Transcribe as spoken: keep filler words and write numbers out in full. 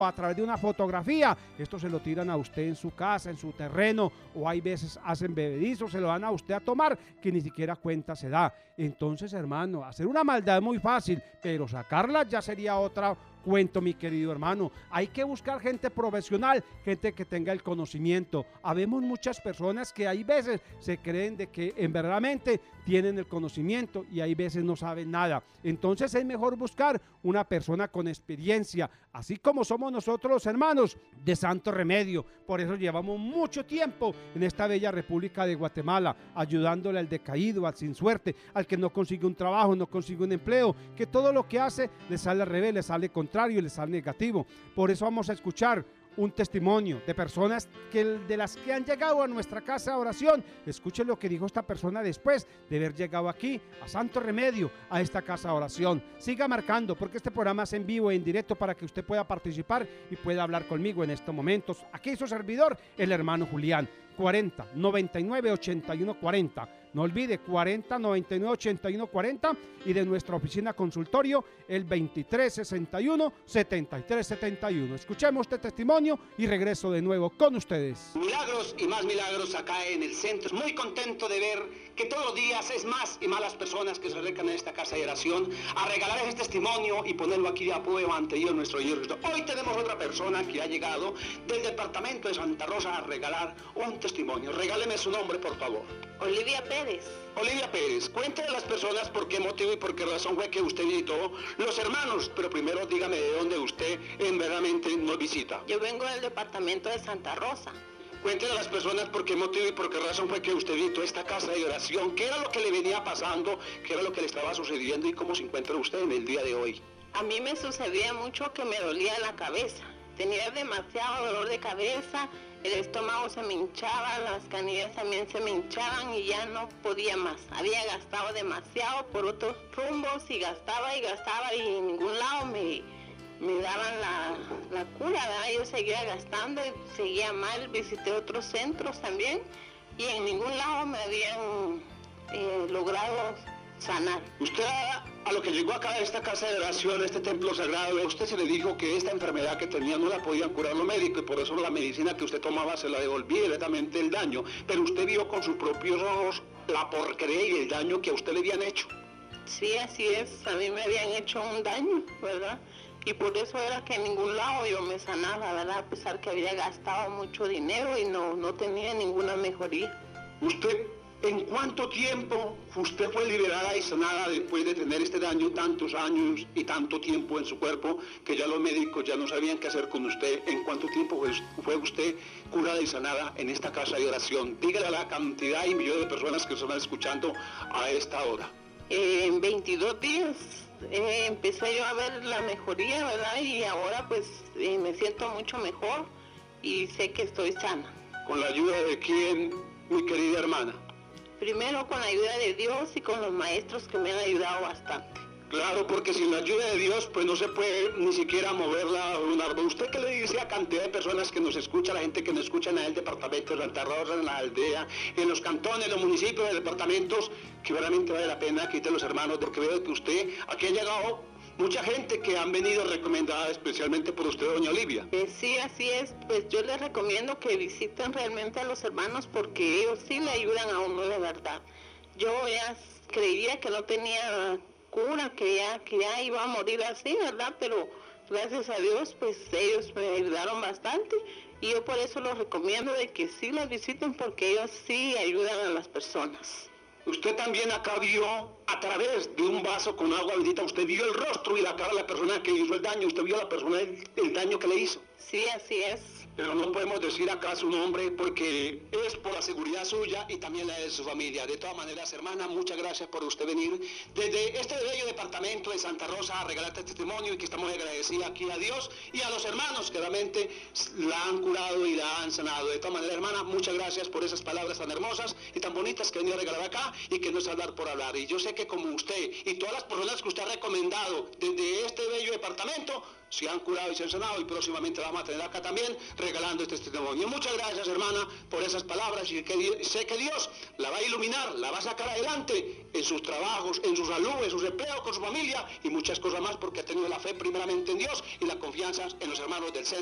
a través de una fotografía, esto se lo tiran a usted en su casa, en su terreno, o hay veces hacen bebedizos, se lo dan a usted a tomar, que ni siquiera cuenta se da. Entonces, hermano, hacer una maldad es muy fácil, pero sacarla ya sería otra cuento, mi querido hermano. Hay que buscar gente profesional, gente que tenga el conocimiento. Habemos muchas personas que hay veces se creen de que en verdaderamente tienen el conocimiento y hay veces no saben nada. Entonces es mejor buscar una persona con experiencia, así como somos nosotros los hermanos de Santo Remedio. Por eso llevamos mucho tiempo en esta bella República de Guatemala, ayudándole al decaído, al sin suerte, al que no consigue un trabajo, no consigue un empleo, que todo lo que hace le sale al revés, le sale contrario y le sale negativo. Por eso vamos a escuchar un testimonio de personas que de las que han llegado a nuestra casa de oración. Escuchen lo que dijo esta persona después de haber llegado aquí a Santo Remedio, a esta casa de oración. Siga marcando, porque este programa es en vivo e en directo para que usted pueda participar y pueda hablar conmigo en estos momentos. Aquí su servidor, el hermano Julián. cuarenta, noventa y nueve, ochenta y uno, cuarenta. No olvide, cuarenta, noventa y nueve, ochenta y uno, cuarenta. Y de nuestra oficina consultorio, el veintitrés, sesenta y uno, setenta y tres, setenta y uno. Escuchemos este testimonio y regreso de nuevo con ustedes. Milagros y más milagros acá en el centro. Muy contento de ver que todos los días es más y más las personas que se acercan a esta casa de oración a regalar ese testimonio y ponerlo aquí de apoyo ante Dios nuestro Señor Cristo. Hoy tenemos otra persona que ha llegado del departamento de Santa Rosa a regalar un testimonio. Regáleme su nombre, por favor. Olivia Pérez. Olivia Pérez, cuéntale a las personas por qué motivo y por qué razón fue que usted visitó los hermanos, pero primero dígame de dónde usted en verdaderamente nos visita. Yo vengo del departamento de Santa Rosa. Cuéntele a las personas por qué motivo y por qué razón fue que usted visitó esta casa de oración, qué era lo que le venía pasando, qué era lo que le estaba sucediendo y cómo se encuentra usted en el día de hoy. A mí me sucedía mucho que me dolía la cabeza, tenía demasiado dolor de cabeza, el estómago se me hinchaba, las canillas también se me hinchaban y ya no podía más. Había gastado demasiado por otros rumbos y gastaba y gastaba y en ningún lado me, me daban la, la cura, ¿verdad? Yo seguía gastando y seguía mal, visité otros centros también y en ningún lado me habían eh, logrado sanar. Usted a lo que llegó acá a esta casa de oración, a este templo sagrado, a usted se le dijo que esta enfermedad que tenía no la podían curar los médicos y por eso la medicina que usted tomaba se la devolvía directamente el daño, pero usted vio con sus propios ojos la porquería y el daño que a usted le habían hecho. Sí, así es, a mí me habían hecho un daño, ¿verdad? Y por eso era que en ningún lado yo me sanaba, ¿verdad? A pesar que había gastado mucho dinero y no, no tenía ninguna mejoría. ¿Usted en cuánto tiempo usted fue liberada y sanada después de tener este daño tantos años y tanto tiempo en su cuerpo que ya los médicos ya no sabían qué hacer con usted? ¿En cuánto tiempo fue, fue usted curada y sanada en esta casa de oración? Dígale a la cantidad y millones de personas que se están escuchando a esta hora. Eh, en veintidós días eh, empecé yo a ver la mejoría, ¿verdad? Y ahora pues eh, me siento mucho mejor y sé que estoy sana. ¿Con la ayuda de quién, mi querida hermana? Primero con la ayuda de Dios y con los maestros que me han ayudado bastante. Claro, porque sin la ayuda de Dios pues no se puede ni siquiera moverla un árbol. ¿Usted qué le dice a cantidad de personas que nos escucha, la gente que nos escucha en el departamento de Santa Rosa, en la aldea, en los cantones, en los municipios, en los departamentos, que realmente vale la pena que te los hermanos, porque veo que usted aquí ha llegado mucha gente que han venido recomendada especialmente por usted, doña Olivia? Eh, sí, así es. Pues yo les recomiendo que visiten realmente a los hermanos porque ellos sí le ayudan a uno de verdad. Yo ya creía que no tenía cura, que ya, que ya iba a morir así, ¿verdad? Pero gracias a Dios, pues ellos me ayudaron bastante y yo por eso los recomiendo de que sí los visiten porque ellos sí ayudan a las personas. Usted también acá vio a través de un vaso con agua bendita, usted vio el rostro y la cara de la persona que hizo el daño, usted vio a la persona el, el daño que le hizo. Sí, así es. Pero no podemos decir acá su nombre porque es por la seguridad suya y también la de su familia. De todas maneras, hermana, muchas gracias por usted venir desde este bello departamento de Santa Rosa a regalarte este testimonio y que estamos agradecidos aquí a Dios y a los hermanos que realmente la han curado y la han sanado. De todas maneras, hermana, muchas gracias por esas palabras tan hermosas y tan bonitas que venía a regalar acá y que no es hablar por hablar. Y yo sé que como usted y todas las personas que usted ha recomendado desde este bello departamento, se han curado y se han sanado, y próximamente la vamos a tener acá también regalando este testimonio. Muchas gracias, hermana, por esas palabras, y que, sé que Dios la va a iluminar, la va a sacar adelante en sus trabajos, en su salud, en sus empleos, con su familia y muchas cosas más, porque ha tenido la fe primeramente en Dios y la confianza en los hermanos del centro.